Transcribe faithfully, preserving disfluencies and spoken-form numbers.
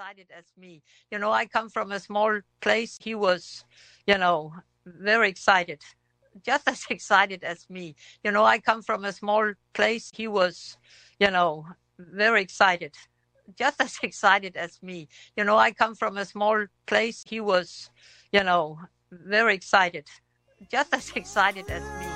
excited as me. You know, I come from a small place. He was, you know, very excited, just as excited as me. You know, I come from a small place. He was, you know, very excited, just as excited as me. You know, I come from a small place. He was, you know, very excited, just as excited as me.